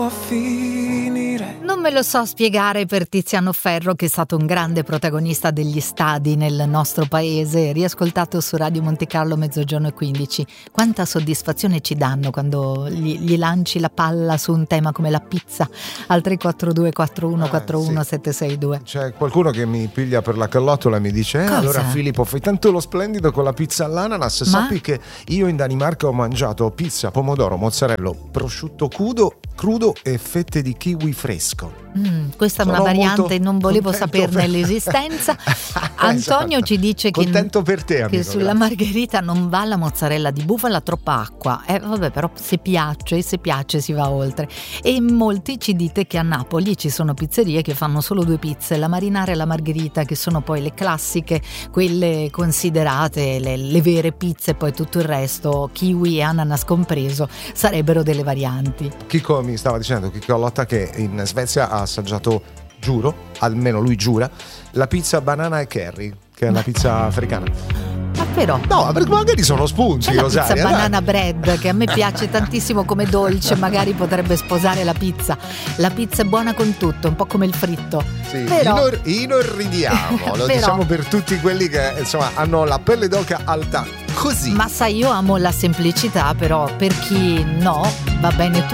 Non me lo so spiegare per Tiziano Ferro, che è stato un grande protagonista degli stadi nel nostro paese, riascoltato su Radio Monte Carlo 12:15. Quanta soddisfazione ci danno quando gli lanci la palla su un tema come la pizza al 342 4141 762. C'è qualcuno che mi piglia per la callottola e mi dice allora Filippo, fai tanto lo splendido con la pizza all'ananas. Sappi che io in Danimarca ho mangiato pizza, pomodoro, mozzarella, prosciutto crudo e fette di kiwi fresco. Questa è una variante, non volevo saperne l'esistenza. Antonio ci dice contento per te, amico, che sulla margherita non va la mozzarella di bufala, troppa acqua. Vabbè, però se piace si va oltre. E molti ci dite che a Napoli ci sono pizzerie che fanno solo 2 pizze, la marinara e la margherita, che sono poi le classiche, quelle considerate le vere pizze, poi tutto il resto, kiwi e ananas compreso, sarebbero delle varianti. Chicco mi stava dicendo, Chicco Lotta, che in Svezia ha assaggiato, giuro, almeno lui giura, la pizza banana e curry, che è la pizza africana. Ma però no, perché magari sono spunti. c'è la pizza banana bread, che a me piace tantissimo come dolce, magari potrebbe sposare la pizza. La pizza è buona con tutto, un po' come il fritto. Sì, però inorridiamo, lo diciamo per tutti quelli che insomma hanno la pelle d'oca alta così. Ma sai, io amo la semplicità, però per chi no, va bene tutto.